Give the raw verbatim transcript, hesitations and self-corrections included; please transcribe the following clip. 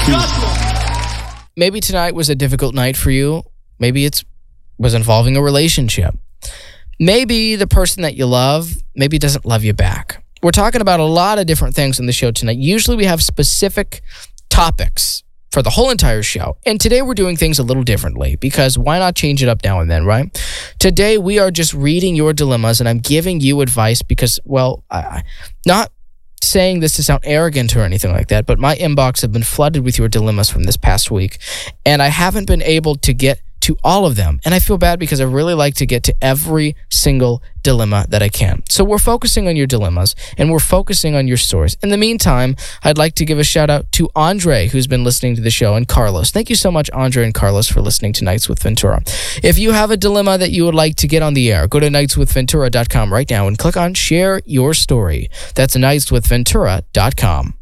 Maybe tonight was a difficult night for you. Maybe it was involving a relationship. Maybe the person that you love maybe doesn't love you back. We're talking about a lot of different things on the show tonight. Usually we have specific topics for the whole entire show. And today we're doing things a little differently because why not change it up now and then, right? Today we are just reading your dilemmas and I'm giving you advice because, well, I, not saying this to sound arrogant or anything like that, but my inbox have been flooded with your dilemmas from this past week and I haven't been able to get to all of them. And I feel bad because I really like to get to every single dilemma that I can. So we're focusing on your dilemmas and we're focusing on your stories. In the meantime, I'd like to give a shout out to Andre, who's been listening to the show, and Carlos. Thank you so much, Andre and Carlos, for listening to Nights with Ventura. If you have a dilemma that you would like to get on the air, go to nights with ventura dot com right now and click on Share Your Story. That's nights with ventura dot com.